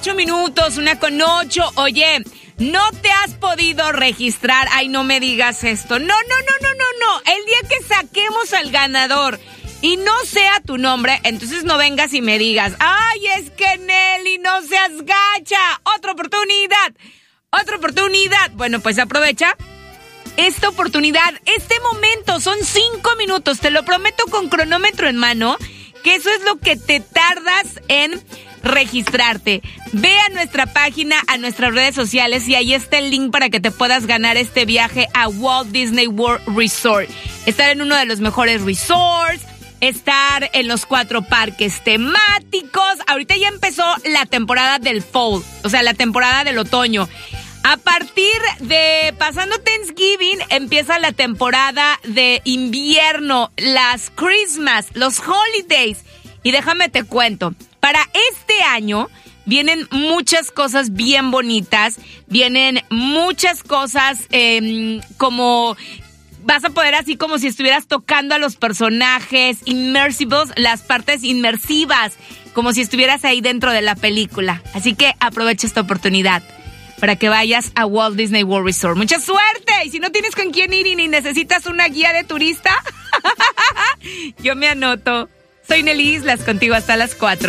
8 minutos, 1:08. Oye, ¿no te has podido registrar? Ay, no me digas esto. No. El día que saquemos al ganador y no sea tu nombre, entonces no vengas y me digas, ay, es que Nelly, no seas gacha. Otra oportunidad. Bueno, pues aprovecha esta oportunidad, este momento. Son 5 minutos, te lo prometo, con cronómetro en mano, que eso es lo que te tardas en registrarte. Ve a nuestra página, a nuestras redes sociales, y ahí está el link para que te puedas ganar este viaje a Walt Disney World Resort. Estar en uno de los mejores resorts, estar en los 4 parques temáticos. Ahorita ya empezó la temporada del fall, o sea, la temporada del otoño. A partir de pasando Thanksgiving empieza la temporada de invierno, las Christmas, los holidays. Y déjame te cuento, para este año vienen muchas cosas bien bonitas, vienen muchas cosas como vas a poder, así como si estuvieras tocando a los personajes, immersibles, las partes inmersivas, como si estuvieras ahí dentro de la película. Así que aprovecha esta oportunidad para que vayas a Walt Disney World Resort. ¡Mucha suerte! Y si no tienes con quién ir y ni necesitas una guía de turista, yo me anoto. Soy Nelly Islas, contigo hasta las 4.